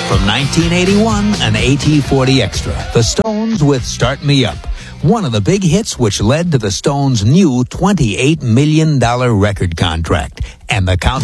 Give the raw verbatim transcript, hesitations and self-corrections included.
From nineteen eighty-one, an A T forty Extra. The Stones with Start Me Up. One of the big hits which led to the Stones' new twenty-eight million dollars record contract. And the count